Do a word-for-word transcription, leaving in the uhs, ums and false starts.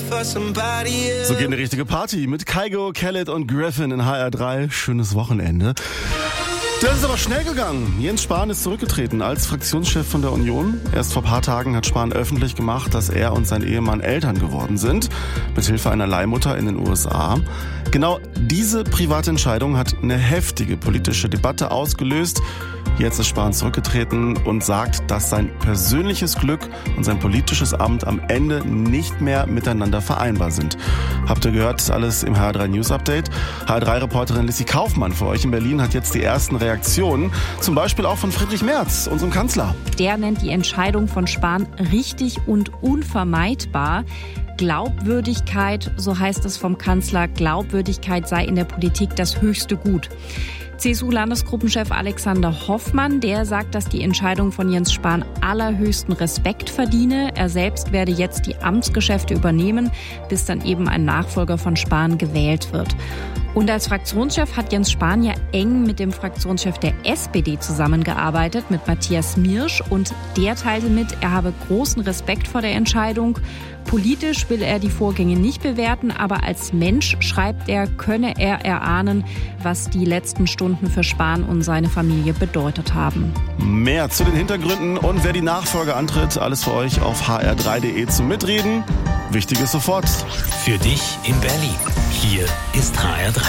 So geht eine richtige Party mit Kygo, Khaled und Griffin in H R drei. Schönes Wochenende. Das ist aber schnell gegangen. Jens Spahn ist zurückgetreten als Fraktionschef von der Union. Erst vor ein paar Tagen hat Spahn öffentlich gemacht, dass er und sein Ehemann Eltern geworden sind, mithilfe einer Leihmutter in den U S A. Genau diese private Entscheidung hat eine heftige politische Debatte ausgelöst. Jetzt ist Spahn zurückgetreten und sagt, dass sein persönliches Glück und sein politisches Amt am Ende nicht mehr miteinander vereinbar sind. Habt ihr gehört, alles im H R drei News Update. H R drei Reporterin Lissy Kaufmann für euch in Berlin hat jetzt die ersten Reaktionen, zum Beispiel auch von Friedrich Merz, unserem Kanzler. Der nennt die Entscheidung von Spahn richtig und unvermeidbar. Glaubwürdigkeit, so heißt es vom Kanzler, Glaubwürdigkeit sei in der Politik das höchste Gut. C S U-Landesgruppenchef Alexander Hoffmann, der sagt, dass die Entscheidung von Jens Spahn allerhöchsten Respekt verdiene. Er selbst werde jetzt die Amtsgeschäfte übernehmen, bis dann eben ein Nachfolger von Spahn gewählt wird. Und als Fraktionschef hat Jens Spahn ja eng mit dem Fraktionschef der S P D zusammengearbeitet, mit Matthias Miersch. Und der teilte mit, er habe großen Respekt vor der Entscheidung. Politisch will er die Vorgänge nicht bewerten, aber als Mensch, schreibt er, könne er erahnen, was die letzten Stunden für Spahn und seine Familie bedeutet haben. Mehr zu den Hintergründen und wer die Nachfolge antritt, alles für euch auf h r drei punkt d e zum Mitreden. Wichtig ist sofort. Für dich in Berlin. Hier ist H R drei.